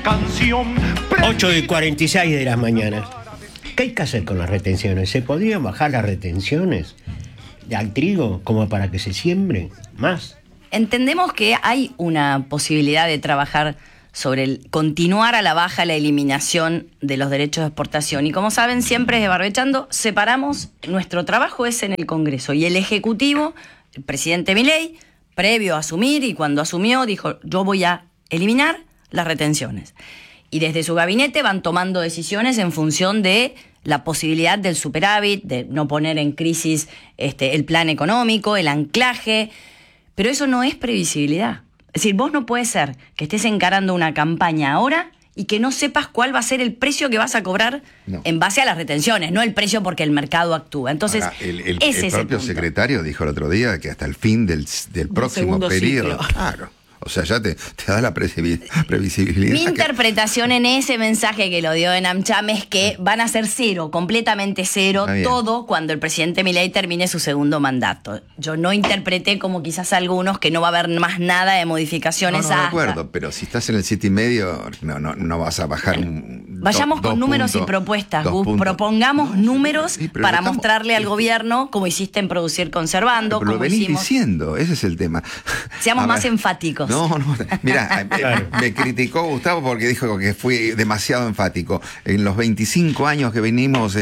canción. 8:46 de las mañanas. ¿Qué hay que hacer con las retenciones? ¿Se podrían bajar las retenciones al trigo como para que se siembre más? Entendemos que hay una posibilidad de trabajar sobre continuar a la baja la eliminación de los derechos de exportación. Y como saben, siempre desde Barbechando separamos, nuestro trabajo es en el Congreso. Y el Ejecutivo, el presidente Milei, previo a asumir y cuando asumió, dijo: yo voy a eliminar las retenciones. Y desde su gabinete van tomando decisiones en función de la posibilidad del superávit, de no poner en crisis el plan económico, el anclaje. Pero eso no es previsibilidad. Es decir, vos no puede ser que estés encarando una campaña ahora y que no sepas cuál va a ser el precio que vas a cobrar en base a las retenciones, no el precio porque el mercado actúa. Entonces, ahora, el propio secretario dijo el otro día que hasta el fin del próximo periodo. Claro. O sea, ya te da la previsibilidad. Mi interpretación en ese mensaje que lo dio en AmCham es que van a ser cero, completamente cero, todo cuando el presidente Milei termine su segundo mandato. Yo no interpreté como quizás algunos que no va a haber más nada de modificaciones. No, de acuerdo, pero si estás en el 7,5, no vas a bajar Vayamos con números y propuestas, Gus. Propongamos números para mostrarle al gobierno, como hiciste en Producir Conservando. Pero lo venís diciendo, ese es el tema. Seamos más enfáticos. No, mira, me criticó Gustavo porque dijo que fui demasiado enfático. En los 25 años que venimos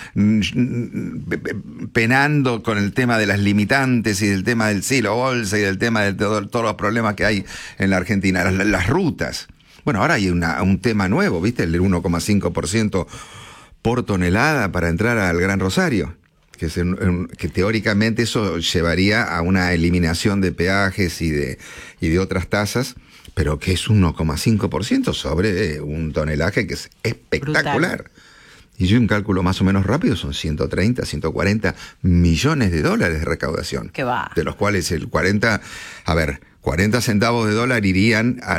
penando con el tema de las limitantes y del tema del silo bolsa y del tema de todos los problemas que hay en la Argentina, las rutas. Bueno, ahora hay un tema nuevo, ¿viste? El 1,5% por tonelada para entrar al Gran Rosario. Que teóricamente eso llevaría a una eliminación de peajes y de otras tasas, pero que es 1,5% sobre un tonelaje que es espectacular. Brutal. Y yo un cálculo más o menos rápido son 130, 140 millones de dólares de recaudación. ¿Qué va? De los cuales el 40 centavos de dólar irían a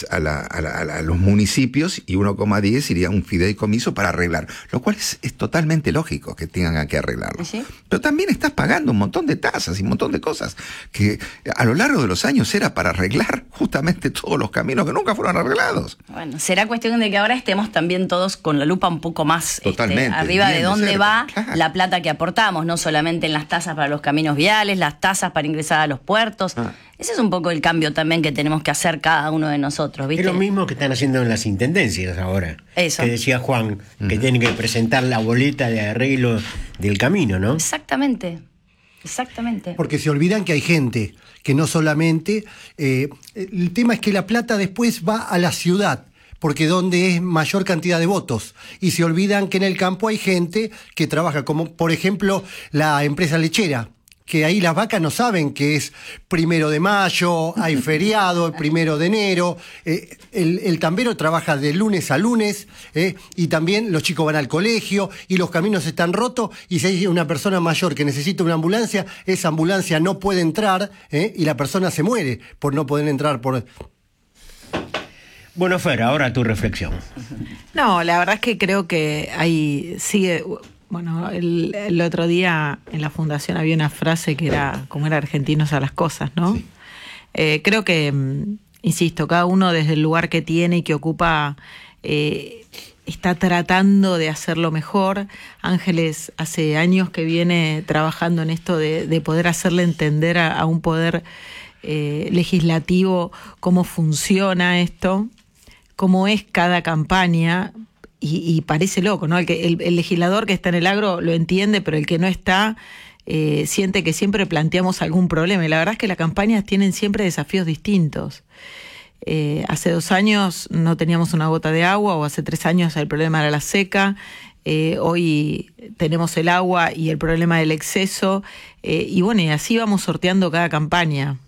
los municipios y 1,10 iría a un fideicomiso para arreglar, lo cual es totalmente lógico que tengan que arreglarlo. ¿Sí? Pero también estás pagando un montón de tasas y un montón de cosas que a lo largo de los años era para arreglar justamente todos los caminos que nunca fueron arreglados. Bueno, será cuestión de que ahora estemos también todos con la lupa un poco más arriba de dónde va la plata que aportamos, no solamente en las tasas para los caminos viales, las tasas para ingresar a los puertos. Ese es un poco el cambio también que tenemos que hacer cada uno de nosotros, ¿viste? Es lo mismo que están haciendo en las intendencias ahora. Eso. Que decía Juan, que tienen que presentar la boleta de arreglo del camino, ¿no? Exactamente. Porque se olvidan que hay gente que no solamente... el tema es que la plata después va a la ciudad, porque donde es mayor cantidad de votos. Y se olvidan que en el campo hay gente que trabaja, como por ejemplo la empresa lechera, que ahí las vacas no saben que es 1 de mayo, hay feriado, el 1 de enero, el tambero trabaja de lunes a lunes, y también los chicos van al colegio, y los caminos están rotos, y si hay una persona mayor que necesita una ambulancia, esa ambulancia no puede entrar, y la persona se muere por no poder entrar por... Bueno, Fer, ahora tu reflexión. No, la verdad es que creo que sigue... Bueno, el otro día en la fundación había una frase que era como era argentinos a las cosas, ¿no? Sí. Creo que, insisto, cada uno desde el lugar que tiene y que ocupa está tratando de hacerlo mejor. Ángeles hace años que viene trabajando en esto de poder hacerle entender a un poder legislativo cómo funciona esto, cómo es cada campaña. Y parece loco, ¿no? El legislador que está en el agro lo entiende, pero el que no está siente que siempre planteamos algún problema. Y la verdad es que las campañas tienen siempre desafíos distintos. Hace 2 años no teníamos una gota de agua, o hace 3 años el problema era la seca. Hoy tenemos el agua y el problema del exceso. Y bueno, y así vamos sorteando cada campaña.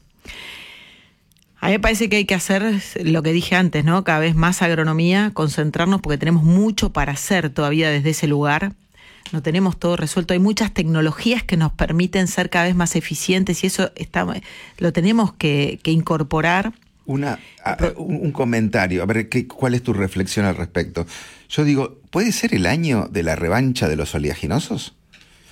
A mí me parece que hay que hacer lo que dije antes, ¿no? Cada vez más agronomía, concentrarnos porque tenemos mucho para hacer todavía desde ese lugar. No tenemos todo resuelto. Hay muchas tecnologías que nos permiten ser cada vez más eficientes y eso lo tenemos que incorporar. Un comentario, a ver, ¿cuál es tu reflexión al respecto? Yo digo, ¿puede ser el año de la revancha de los oleaginosos?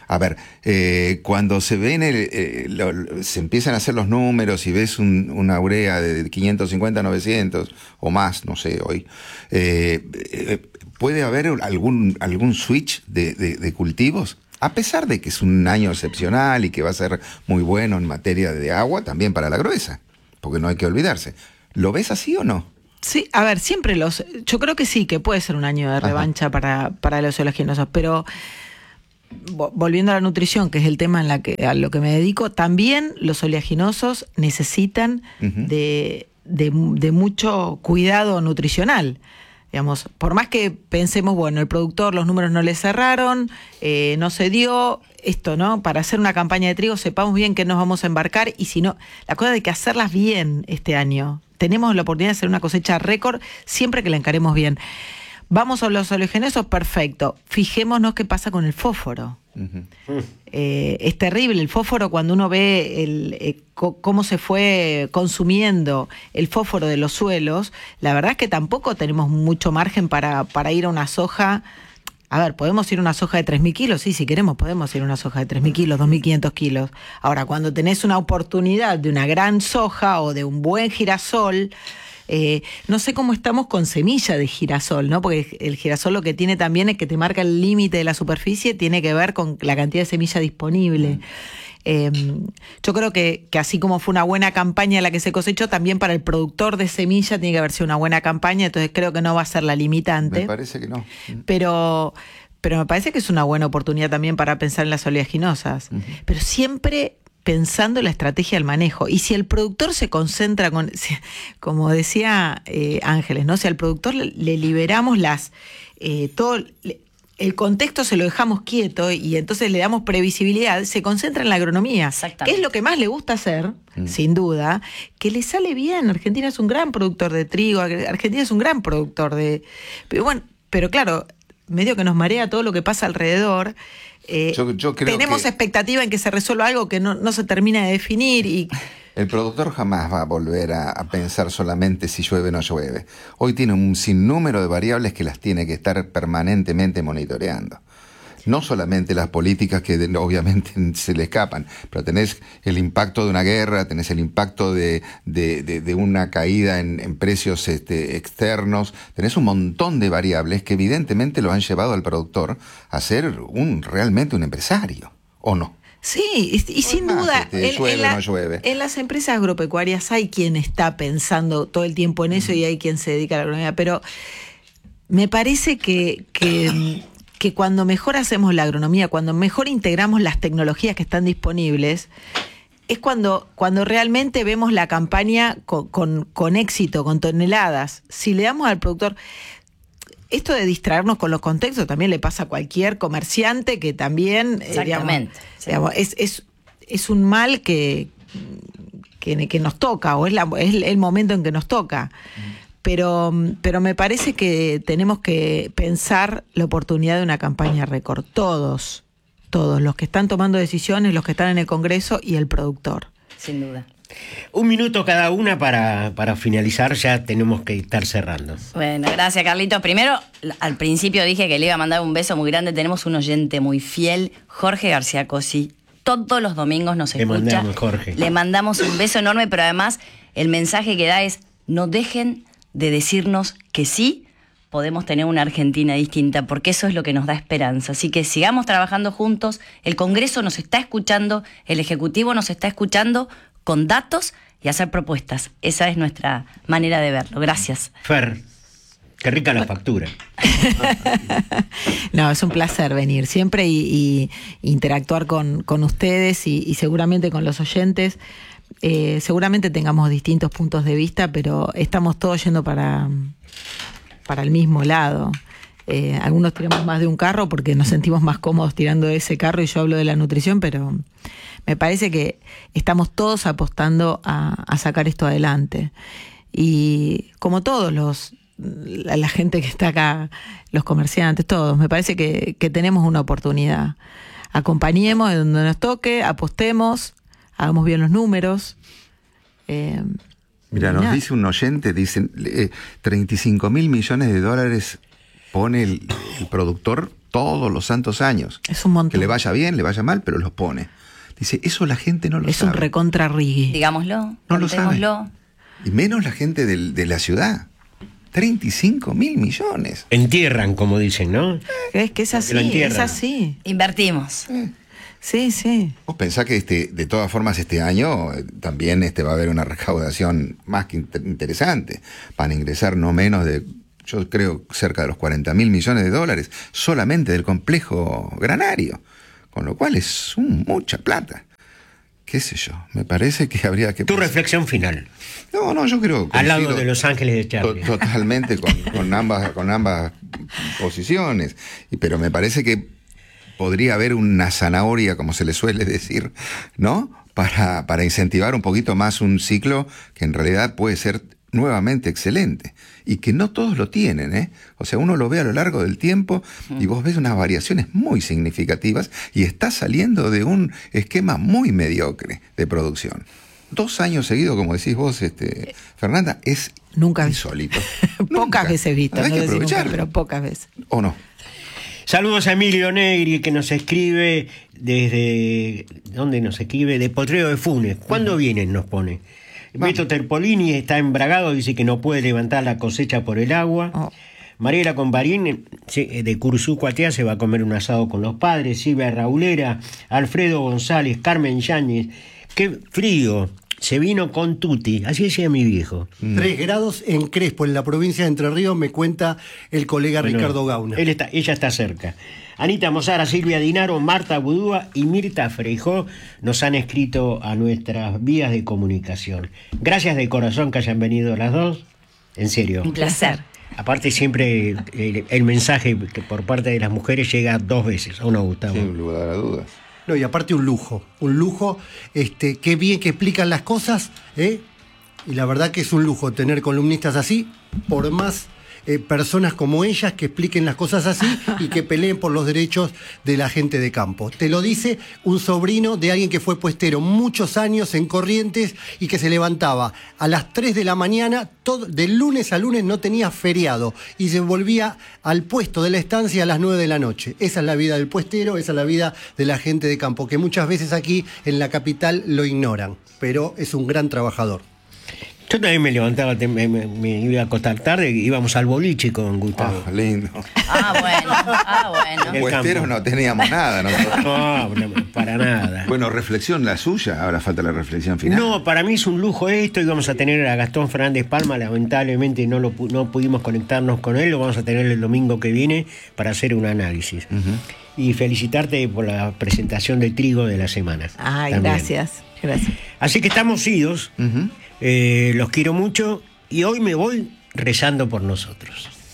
A ver, cuando se ven se empiezan a hacer los números y ves una urea de 550, 900 o más, no sé, hoy, ¿puede haber algún switch de cultivos? A pesar de que es un año excepcional y que va a ser muy bueno en materia de agua, también para la gruesa, porque no hay que olvidarse. ¿Lo ves así o no? Sí, a ver, yo creo que sí, que puede ser un año de revancha para los oleaginosos, pero volviendo a la nutrición, que es el tema a lo que me dedico, también los oleaginosos necesitan de mucho cuidado nutricional. Digamos, por más que pensemos, bueno, el productor, los números no le cerraron, no se dio esto, ¿no? Para hacer una campaña de trigo, sepamos bien que nos vamos a embarcar, y si no, la cosa de que hacerlas bien este año. Tenemos la oportunidad de hacer una cosecha récord siempre que la encaremos bien. Vamos a los oleaginosos, perfecto. Fijémonos qué pasa con el fósforo. Es terrible el fósforo cuando uno ve cómo se fue consumiendo el fósforo de los suelos. La verdad es que tampoco tenemos mucho margen para ir a una soja. A ver, ¿podemos ir a una soja de 3.000 kilos? Sí, si queremos podemos ir a una soja de 3.000 kilos, 2.500 kilos. Ahora, cuando tenés una oportunidad de una gran soja o de un buen girasol, no sé cómo estamos con semilla de girasol, ¿no? Porque el girasol lo que tiene también es que te marca el límite de la superficie, tiene que ver con la cantidad de semilla disponible. Yo creo que así como fue una buena campaña la que se cosechó, también para el productor de semilla tiene que haber sido una buena campaña, entonces creo que no va a ser la limitante. Me parece que no. Pero me parece que es una buena oportunidad también para pensar en las oleaginosas. Pero siempre pensando en la estrategia del manejo. Y si el productor se concentra como decía Ángeles, ¿no? Si al productor le liberamos el contexto se lo dejamos quieto y entonces le damos previsibilidad, se concentra en la agronomía, que es lo que más le gusta hacer, sin duda, que le sale bien. Argentina es un gran productor de trigo, Argentina es un gran productor pero claro, medio que nos marea todo lo que pasa alrededor. Yo creo tenemos expectativa en que se resuelva algo que no se termina de definir y... El productor jamás va a volver a pensar solamente si llueve o no llueve. Hoy tiene un sinnúmero de variables que las tiene que estar permanentemente monitoreando. No solamente las políticas que obviamente se le escapan, pero tenés el impacto de una guerra, tenés el impacto de una caída en precios externos, tenés un montón de variables que evidentemente lo han llevado al productor a ser realmente un empresario, ¿o no? Sí, y sin duda, en las empresas agropecuarias hay quien está pensando todo el tiempo en eso y hay quien se dedica a la agronomía, pero me parece que cuando mejor hacemos la agronomía, cuando mejor integramos las tecnologías que están disponibles, es cuando realmente vemos la campaña con éxito, con toneladas. Si le damos al productor... Esto de distraernos con los contextos también le pasa a cualquier comerciante que también, es un mal que nos toca, o es el momento en que nos toca. Pero me parece que tenemos que pensar la oportunidad de una campaña récord. Todos, los que están tomando decisiones, los que están en el Congreso y el productor. Sin duda. Un minuto cada una para finalizar, ya tenemos que estar cerrando. Bueno, gracias Carlitos. Primero, al principio dije que le iba a mandar un beso muy grande. Tenemos un oyente muy fiel, Jorge García Cosi. Todos los domingos nos escucha. Le mandamos, Jorge. Le mandamos un beso enorme, pero además el mensaje que da es: no dejen de decirnos que sí podemos tener una Argentina distinta, porque eso es lo que nos da esperanza. Así que sigamos trabajando juntos. El Congreso nos está escuchando, el Ejecutivo nos está escuchando, con datos y hacer propuestas. Esa es nuestra manera de verlo. Gracias. Fer, qué rica la factura. No, es un placer venir siempre y interactuar con ustedes y seguramente con los oyentes. Seguramente tengamos distintos puntos de vista, pero estamos todos yendo para el mismo lado. Algunos tiramos más de un carro porque nos sentimos más cómodos tirando de ese carro, y yo hablo de la nutrición, pero me parece que estamos todos apostando a sacar esto adelante. Y como todos la gente que está acá, los comerciantes, todos, me parece que tenemos una oportunidad. Acompañemos de donde nos toque, apostemos, hagamos bien los números. Mira, nos dice un oyente, dicen 35.000 millones de dólares pone el productor todos los santos años. Es un montón. Que le vaya bien, le vaya mal, pero los pone. Dice, eso la gente no lo Es sabe. un recontra rigui. Digámoslo, No lo sabe. contémoslo. Y menos la gente de la ciudad. 35.000 millones. Entierran, como dicen, ¿no? Es que es así, Lo es entierran. así. Invertimos. Sí, sí. Vos pensás que de todas formas este año también va a haber una recaudación más que interesante. Van a ingresar no menos de, yo creo, cerca de los 40.000 millones de dólares solamente del complejo granario. Con lo cual es mucha plata. Qué sé yo, me parece que habría que... Tu reflexión final. No, yo creo... Al lado coincido de Los Ángeles de Charlie. Totalmente con ambas posiciones. Pero me parece que podría haber una zanahoria, como se le suele decir, ¿no? Para incentivar un poquito más un ciclo que en realidad puede ser nuevamente excelente. Y que no todos lo tienen, ¿eh? O sea, uno lo ve a lo largo del tiempo y vos ves unas variaciones muy significativas y está saliendo de un esquema muy mediocre de producción. 2 años seguidos, como decís vos, Fernanda, es Nunca insólito. Pocas veces visto, Hay no que decir nunca, aprovecharlo. pero pocas veces. ¿O no? Saludos a Emilio Negri, que nos escribe desde... ¿Dónde nos escribe? De Potrero de Funes. ¿Cuándo vienen? Nos pone. Beto Terpolini está embragado, dice que no puede levantar la cosecha por el agua. Oh. Mariela Combarín, de Curzú Cuatea, se va a comer un asado con los padres. Silvia Raulera, Alfredo González, Carmen Yáñez. ¡Qué frío! Se vino con Tuti, así decía mi viejo. 3 grados en Crespo, en la provincia de Entre Ríos, me cuenta el colega Bueno, Ricardo Gauna. Ella está cerca. Anita Mozara, Silvia Dinaro, Marta Budúa y Mirta Freijó nos han escrito a nuestras vías de comunicación. Gracias de corazón que hayan venido las dos. En serio. Un placer. Aparte siempre el mensaje que por parte de las mujeres llega 2 veces, ¿o no, Gustavo? Sin lugar a dudas. No, y aparte un lujo, qué bien que explican las cosas, ¿eh? Y la verdad que es un lujo tener columnistas así, por más personas como ellas que expliquen las cosas así y que peleen por los derechos de la gente de campo. Te lo dice un sobrino de alguien que fue puestero muchos años en Corrientes y que se levantaba a las 3 de la mañana, de lunes a lunes no tenía feriado y se volvía al puesto de la estancia a las 9 de la noche. Esa es la vida del puestero, esa es la vida de la gente de campo, que muchas veces aquí en la capital lo ignoran, pero es un gran trabajador. Yo también me levantaba, me iba a acostar tarde, íbamos al boliche con Gustavo. Lindo. Bueno. El Puesteros campo. no teníamos nada nosotros. No, para nada. Bueno, reflexión la suya, ahora falta la reflexión final. No, para mí es un lujo esto. Íbamos a tener a Gastón Fernández Palma, lamentablemente no pudimos conectarnos con él, lo vamos a tener el domingo que viene para hacer un análisis. Y felicitarte por la presentación de Trigo de la semana. Ay, también. gracias. Así que estamos idos, los quiero mucho y hoy me voy rezando por nosotros.